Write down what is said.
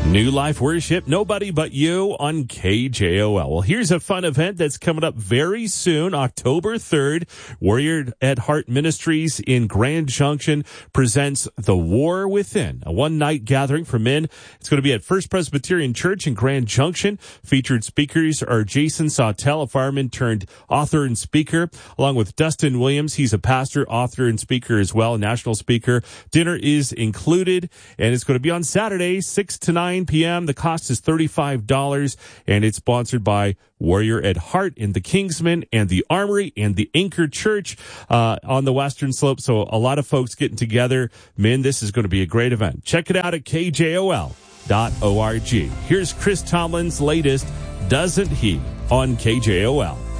New Life Worship, Nobody But You on KJOL. Well, here's a fun event that's coming up very soon, October 3rd. Warrior at Heart Ministries in Grand Junction presents The War Within, a one-night gathering for men. It's going to be at First Presbyterian Church in Grand Junction. Featured speakers are Jason Sawtell, a fireman turned author and speaker, along with Dustin Williams. He's a pastor, author, and speaker as well, a national speaker. Dinner is included, and it's going to be on Saturday, 6 to 9 p.m. The cost is $35, and it's sponsored by Warrior at Heart in the Kingsman and the Armory and the Anchor Church on the Western Slope. So a lot of folks getting together. Men, this is going to be a great event. Check it out at KJOL.org. Here's Chris Tomlin's latest, Doesn't He, on KJOL.